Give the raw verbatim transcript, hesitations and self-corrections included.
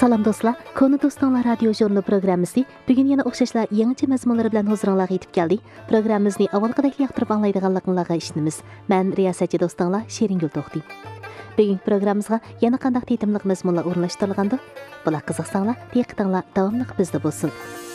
Salam dostlar, Konu Dostlar radio jurnali programmasi bugun yana o'xshashlar yangicha mazmunlar bilan huzuringizga yetib keldi. Programmamizni avvalgidek yoqtirib anglaydiganligingizga ishonamiz. Men riyosatchi do'stinglar Sheringul To'xti. Bugungi programmamizga yana qanday tetimliq mazmunlar o'rnashtirilgandi? Bular qiziqsanglar, diqqatinglar davomli bizda bo'lsin.